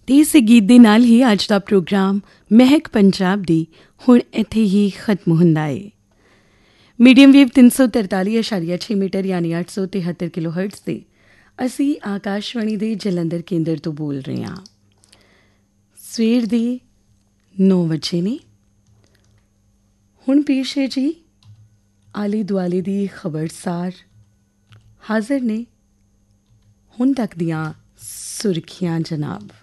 ਤੇ ਇਸ ਗੀਤ ਦੇ ਨਾਲ ਹੀ ਅੱਜ ਦਾ ਪ੍ਰੋਗਰਾਮ ਮਹਿਕ ਪੰਜਾਬ ਦੀ ਹੁਣ ਇੱਥੇ ਹੀ ਖਤਮ ਹੁੰਦਾ ਹੈ। ਮੀਡੀਅਮ ਵੇਵ 343.6 ਮੀਟਰ ਯਾਨੀ 873 ਕਿਲੋਹਰਟਜ਼ ਤੇ ਅਸੀਂ ਆਕਾਸ਼ਵਾਣੀ ਦੇ ਜਲੰਧਰ ਕੇਂਦਰ ਤੋਂ ਬੋਲ ਰਹੇ ਹਾਂ। ਸਵੇਰ ਦੇ 9 ਵਜੇ ਨੇ। ਹੁਣ ਪੇਸ਼ ਹੈ ਜੀ ਆਲੇ ਦੁਆਲੇ ਦੀ ਖਬਰਸਾਰ। ਹਾਜ਼ਰ ਨੇ ਹੁਣ ਤੱਕ ਦੀਆਂ ਸੁਰਖੀਆਂ ਜਨਾਬ।